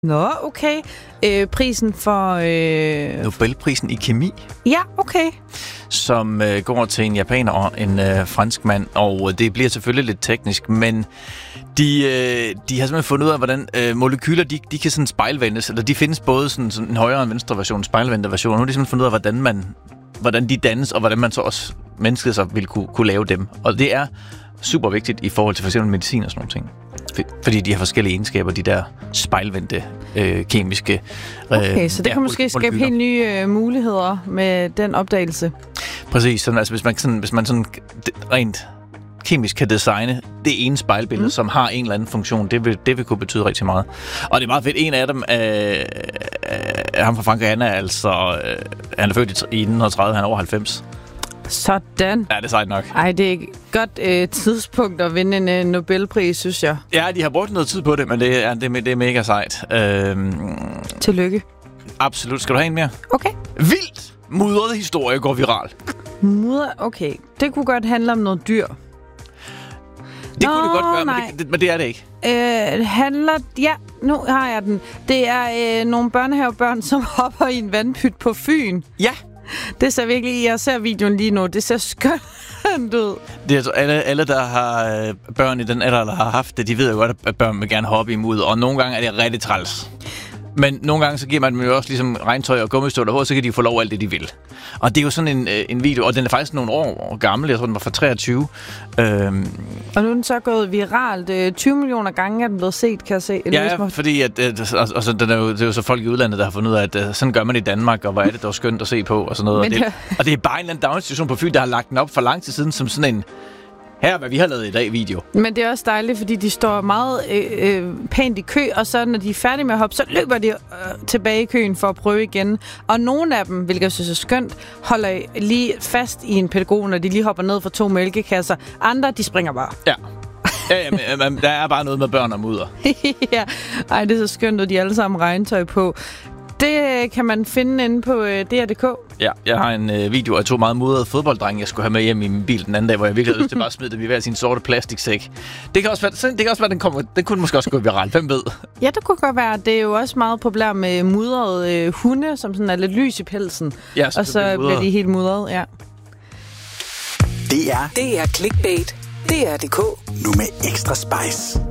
Nå, okay. Prisen for... Nobelprisen i kemi. Ja, okay. Som går til en japaner og en franskmand, og det bliver selvfølgelig lidt teknisk, men de har simpelthen fundet ud af, hvordan molekyler, de kan sådan spejlvendes, eller de findes både sådan en højre og en venstre version, spejlvendte version. Nu har de simpelthen fundet ud af, hvordan de dannes, og hvordan man så også mennesket så vil kunne lave dem. Og det er super vigtigt i forhold til for eksempel medicin og sådan nogle ting. Fordi de har forskellige egenskaber, de der spejlvendte kemiske okay, så det kan måske skabe helt nye muligheder med den opdagelse. Præcis, sådan, altså hvis man sådan rent kemisk kan designe det ene spejlbillede, som har en eller anden funktion, det vil kunne betyde rigtig meget. Og det er meget fedt. En af dem, ham fra Frankrig, han er altså han er født i 1930, han er over 90. Sådan. Ja, det er sejt nok. Ej, det er et godt tidspunkt at vinde en Nobelpris, synes jeg. Ja, de har brugt noget tid på det, men det er mega sejt. Tillykke. Absolut. Skal du have en mere? Okay. Vildt mudret historie går viral. Okay. Det kunne godt handle om noget dyr. Det kunne det godt gøre, men det er det ikke. Ja, nu har jeg den. Det er nogle børnehavebørn, som hopper i en vandpyt på Fyn. Ja. Det ser virkelig, jeg ser videoen lige nu, det ser skønt ud. Det er altså alle, der har børn i den alder, der har haft det, de ved jo godt, at børn vil gerne hoppe i mudder, og nogle gange er det rigtig træls. Men nogle gange så giver man dem jo også ligesom regntøj og gummistøvler på, så kan de få lov alt det, de vil. Og det er jo sådan en video, og den er faktisk nogle år gammel, jeg tror, den var fra 23. Og nu er den så gået viralt. 20 millioner gange er den blevet set, kan jeg se. Ja, fordi at, det er jo så folk i udlandet, der har fundet ud af, at sådan gør man i Danmark, og hvor er det dog skønt at se på, og sådan noget. Og det er bare en eller anden daginstitution på Fyn, der har lagt den op for lang tid siden, som sådan en... Her, hvad vi har lavet i dag, video. Men det er også dejligt, fordi de står meget pænt i kø, og så når de er færdige med at hoppe, så løber de tilbage i køen for at prøve igen. Og nogle af dem, hvilket jeg synes er skønt, holder lige fast i en pædagog, når de lige hopper ned fra 2 mælkekasser. Andre, de springer bare. Ja. Ja, der er bare noget med børn og mudder. Ja, ej, det er så skønt, at de alle sammen regntøj på. Det kan man finde inde på DR.dk. Ja, jeg har en video af 2 meget mudrede fodbolddrenge, jeg skulle have med hjem i min bil den anden dag, hvor jeg virkelig havde lyst til bare at smide dem i hver sin sorte plastiksæk. Det kan også være, den kunne måske også gå viralt. Hvem ved? Ja, det kunne godt være. Det er jo også meget populært med mudrede hunde, som sådan er lidt lys i pelsen. Ja, og så bliver de helt mudrede, ja. Det er Clickbait. DR.dk. Nu med ekstra spice.